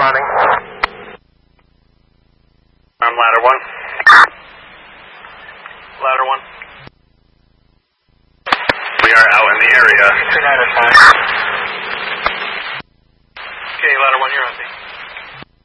responding. I'm ladder 1. Ladder 1. We are out in the area. 29 is fine. Okay, ladder 1, you're on scene.